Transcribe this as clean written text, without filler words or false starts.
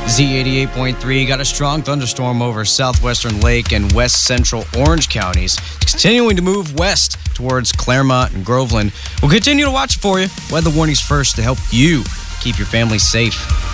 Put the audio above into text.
Z88.3 got a strong thunderstorm over southwestern Lake and west central Orange counties. It's continuing to move west towards Claremont and Groveland. We'll continue to watch for you. Weather warnings first to help you keep your family safe.